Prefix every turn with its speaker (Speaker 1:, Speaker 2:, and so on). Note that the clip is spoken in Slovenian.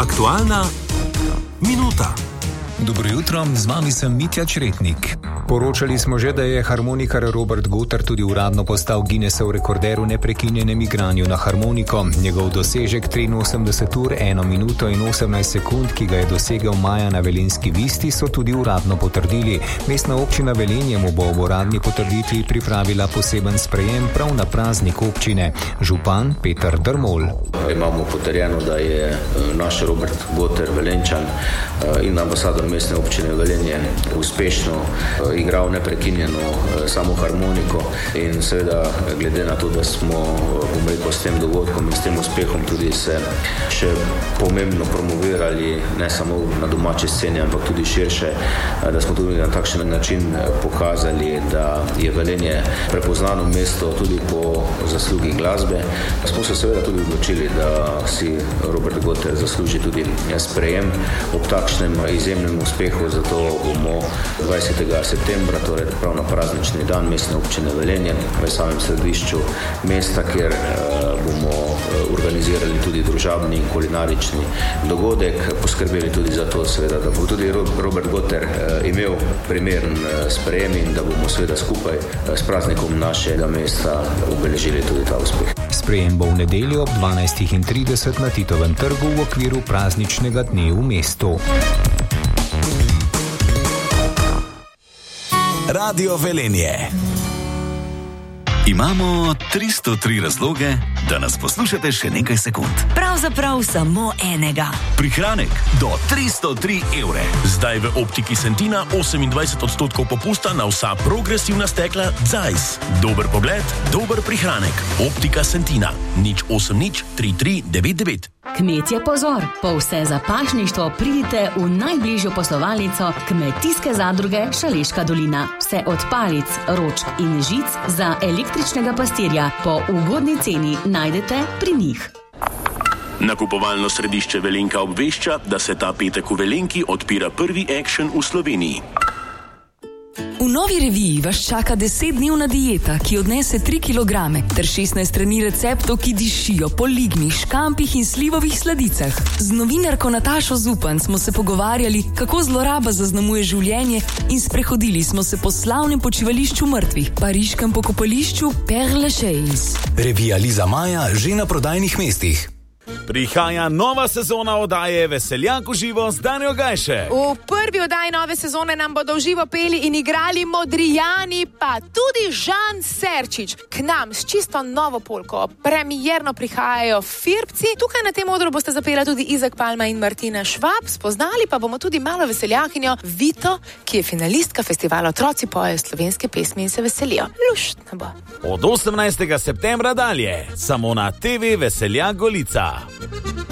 Speaker 1: Aktualna minuta.
Speaker 2: Dobro jutro, z vami sem Mitja Čretnik. Poročali smo že, da je harmonikar Robert Gotter tudi uradno postal Guinnessov rekorder v neprekinjenem igranju na harmoniko. Njegov dosežek 83 ur, 1 minuto in 18 sekund, ki ga je dosegel maja na Velenjski Visti, so tudi uradno potrdili. Mestna občina Velenje mu bo ob uradni potrditvi pripravila poseben sprejem prav na praznik občine. Župan Peter Drmol.
Speaker 3: Imamo potrjeno, da je naš Robert Gotter Velenjčan in ambasador mestne občine Velenje uspešno igral neprekinjeno samo harmoniko in seveda glede na to, da smo s tem dogodkom in s tem uspehom tudi se še pomembno promovirali ne samo na domači sceni, ampak tudi širše, da smo tudi na takšen način pokazali, da je Velenje prepoznano mesto tudi po zaslugi glasbe. Smo se seveda tudi odločili, da si Robert Gotter zasluži tudi sprejem ob takšnem izjemnem uspehu, zato bomo 20. septembra, torej prav na praznični dan mestne občine Velenje, v samem središču mesta, kjer bomo organizirali tudi družabni in kulinarični dogodek, poskrbeli tudi za to, seveda, da bo tudi Robert Gotter imel primeren sprejem in da bomo seveda skupaj s praznikom našega mesta obeležili tudi ta uspeh.
Speaker 2: Sprejem bo v nedeljo ob 12:30 na Titovem trgu v okviru prazničnega dne v mestu.
Speaker 4: Radio Velenje. Imamo 303 razloge, da nas poslušate še nekaj sekund.
Speaker 5: Pravzaprav samo enega.
Speaker 6: Prihranek do 303 evre. Zdaj v Optiki Sentina 28% popusta na vsa progresivna stekla Zeiss. Dober pogled, dober prihranek. Optika Sentina 080 33 99.
Speaker 5: Kmetje pozor, po vse za pašništvo pridite v najbližjo poslovalnico Kmetijske zadruge Šaleška dolina. Vse od palic, ročk in žic za električnega pastirja po ugodni ceni najdete pri njih.
Speaker 6: Nakupovalno središče Velenka obvešča, da se ta petek v Velenki odpira prvi action v Sloveniji.
Speaker 7: V novi reviji vas čaka 10-dnevna dieta, ki odnese 3 kilograme, ter 16 strani receptov, ki dišijo po ligmih, škampih in slivovih sladicah. Z novinarko Natašo Zupan smo se pogovarjali, kako zloraba zaznamuje življenje, in sprehodili smo se po slavnem počivališču mrtvih, pariškem pokopališču Père Lachaise.
Speaker 4: Revija Liza Maja že na prodajnih mestih.
Speaker 8: Prihaja nova sezona oddaje Veseljak v živo z Danjo Gajše.
Speaker 9: V prvi oddaji nove sezone nam bodo v živo peli in igrali Modrijani, pa tudi Žan Serčič. K nam s čisto novo polko premierno prihajajo Firbci. Tukaj na tem odru boste zapela tudi Izak Palma in Martina Švab. Spoznali pa bomo tudi malo veseljakinjo Vito, ki je finalistka festivala Otroci pojejo slovenske pesmi in se veselijo. Luštno bo.
Speaker 8: Od 18. septembra dalje, samo na TV Veseljak Golica.